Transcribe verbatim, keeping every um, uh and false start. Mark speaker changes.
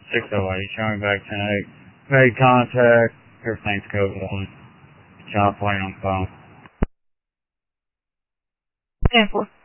Speaker 1: six oh eight, showing back ten eight. Made contact. Everything's code one. John playing on the phone.
Speaker 2: ten four.